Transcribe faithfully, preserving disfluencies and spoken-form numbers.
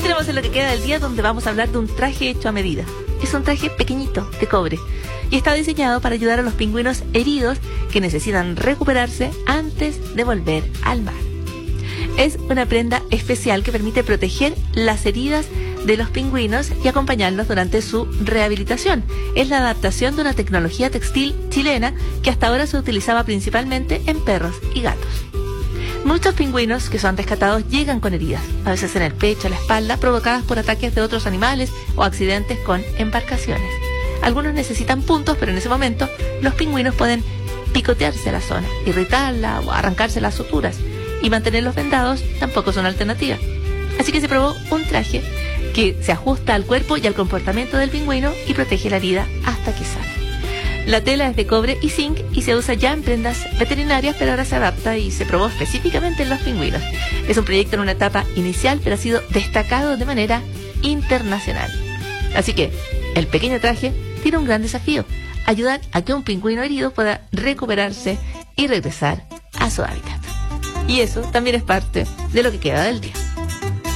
Continuamos en lo que queda del día, donde vamos a hablar de un traje hecho a medida. Es un traje pequeñito, de cobre, y está diseñado para ayudar a los pingüinos heridos que necesitan recuperarse antes de volver al mar. Es una prenda especial que permite proteger las heridas de los pingüinos y acompañarlos durante su rehabilitación. Es la adaptación de una tecnología textil chilena que hasta ahora se utilizaba principalmente en perros y gatos. Muchos pingüinos que son rescatados llegan con heridas, a veces en el pecho, la espalda, provocadas por ataques de otros animales o accidentes con embarcaciones. Algunos necesitan puntos, pero en ese momento los pingüinos pueden picotearse la zona, irritarla o arrancarse las suturas, y mantenerlos vendados tampoco es una alternativa. Así que se probó un traje que se ajusta al cuerpo y al comportamiento del pingüino y protege la herida hasta que sane. La tela es de cobre y zinc y se usa ya en prendas veterinarias, pero ahora se adapta y se probó específicamente en los pingüinos. Es un proyecto en una etapa inicial, pero ha sido destacado de manera internacional. Así que el pequeño traje tiene un gran desafío: ayudar a que un pingüino herido pueda recuperarse y regresar a su hábitat. Y eso también es parte de lo que queda del día.